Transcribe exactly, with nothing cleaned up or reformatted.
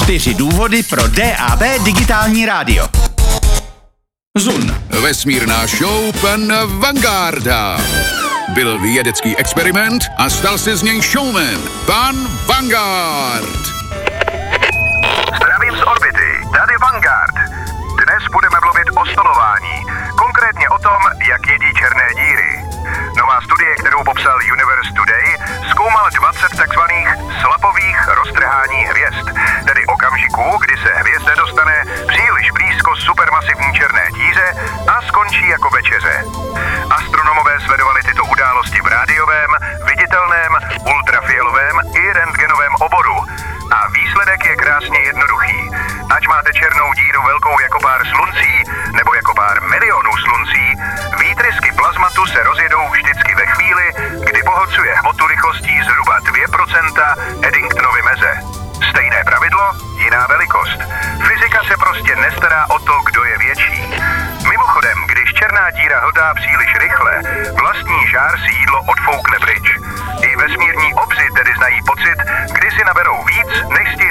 Čtyři důvody pro D A B digitální rádio. Zun. Vesmírná show pan Vangarda. Byl vědecký experiment a stal se z něj showman. Pan Vanguard. Zdravím z orbity, tady Vanguard. Dnes budeme mluvit o stolování. Konkrétně o tom, jak jedí černé díry. Nová studie, kterou popsal Universe Today, zkoumala dvacet takzvaných slapových roztrhání hvězd, tedy okamžiků, kdy se hvězd nedostane příliš blízko supermasivní černé díře a skončí jako večeře. Astronomové sledovali tyto události v rádiovém, viditelném, ultrafialovém i rentgenovém oboru. A výsledek je krásně jednoduchý. Ať máte černou díru velkou jako pár sluncí, nebo jako pár milionů sluncí, výtrysky plazmatu se rozjedou vždycky ve chvíli, kdy pohlcuje hmotu rychlostí zhruba dvě procenta Eddingtonovy meze. Stejné pravidlo, jiná velikost. Fyzika se prostě nestará o to, kdo je větší. Mimochodem, když černá díra hltá příliš rychle, vlastní žár si jídlo odfoukne pryč. I vesmírní obři tedy znají pocit, kdy si naberou víc, než